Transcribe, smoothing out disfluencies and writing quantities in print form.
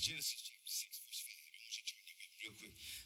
Genesis chapter 6, verse 5. I want you to turn there with me real quick.